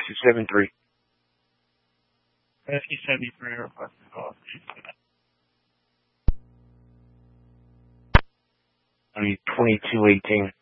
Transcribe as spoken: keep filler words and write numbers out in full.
two seven three. Rescue seventy-three requesting call. I need twenty-two eighteen.